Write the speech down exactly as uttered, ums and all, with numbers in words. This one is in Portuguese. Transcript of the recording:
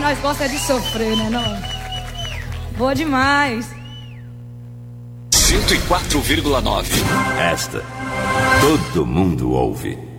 nós gosta de sofrer, né, não? Boa demais. cento e quatro vírgula nove. Esta todo mundo ouve.